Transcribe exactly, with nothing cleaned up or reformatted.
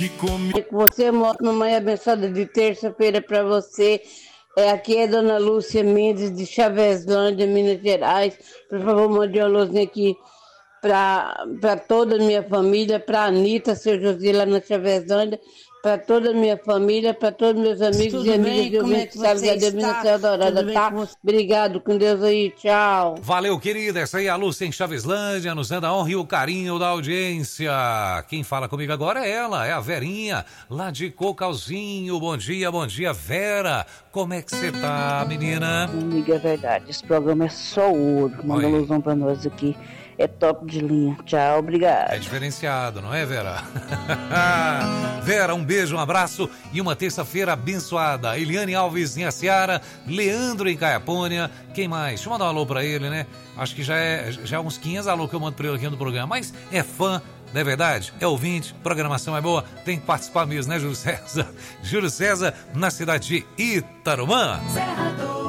É com você, uma manhã abençoada de terça-feira para você. É, aqui é Dona Lúcia Mendes de Chaveslândia, Minas Gerais. Por favor, mande uma luzinha aqui para toda a minha família, para a Anitta, seu José lá na Chaveslândia, para toda a minha família, para todos meus amigos Tudo e amigas bem? de Como é ouvintes que de Salve você da Minas está? Céu Dourada, Tudo bem tá? com você? Obrigado, com Deus aí, tchau. Valeu, querida. Essa aí é a Lúcia em Chaveslândia, nos dando a honra e o carinho da audiência. Quem fala comigo agora é ela, é a Verinha, lá de Cocalzinho. Bom dia, bom dia, Vera. Como é que você tá, menina? Amiga, é verdade. Esse programa é só ouro. Manda Oi. luzão pra nós aqui. É top de linha. Tchau, obrigado. É diferenciado, não é, Vera? Vera, um beijo, um abraço e uma terça-feira abençoada. Eliane Alves em Aciara, Leandro em Caiapônia. Quem mais? Deixa eu mandar um alô pra ele, né? Acho que já é, já é uns quinhentos alô que eu mando pra ele aqui no programa. Mas é fã, não é verdade? É ouvinte, programação é boa, tem que participar mesmo, né, Júlio César? Júlio César, na cidade de Itarumã.